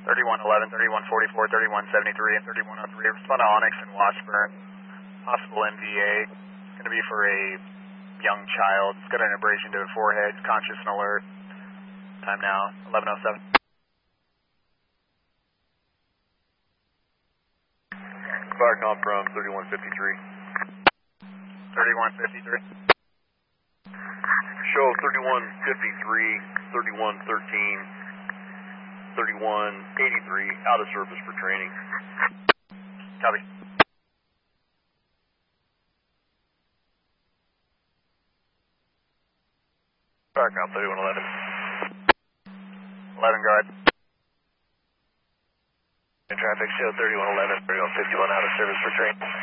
3111, 3144, 3173, and 3103. Respond to Onyx and Washburn. Possible MVA. It's going to be for a young child. It's got an abrasion to the forehead. Conscious and alert. Time now, 11:07. Fire comp from 3153. 3153. Show 3153, 3113, 3183, out of service for training. Copy. Fire comp 3111. 11, go ahead. Traffic show 3111, 3151, out of service for training.